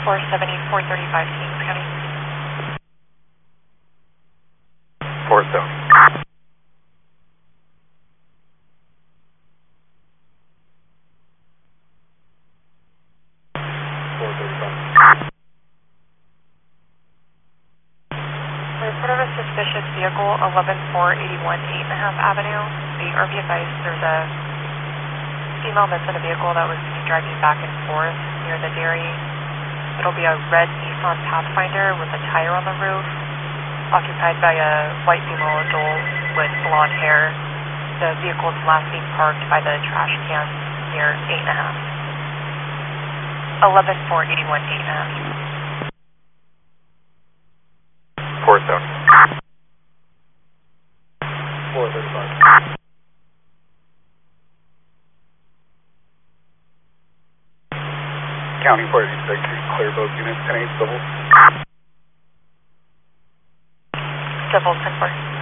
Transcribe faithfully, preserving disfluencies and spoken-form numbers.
four seventy, four thirty-five, Kings County. four seventy. four thirty-five. Report of a suspicious vehicle, eleven four eighty-one, eight and a half Avenue. The R P advice, there's a female that's in a vehicle that was seen driving back and forth near the dairy. It'll be a red Nissan Pathfinder with a tire on the roof, occupied by a white female adult with blonde hair. The vehicle's last seen parked by the trash can near eight and a half. eleven four eighty-one, eight and a half. four seventy. four thirty-five. County four eighty-six, clear both units, ten eight civil. Civil, ten four.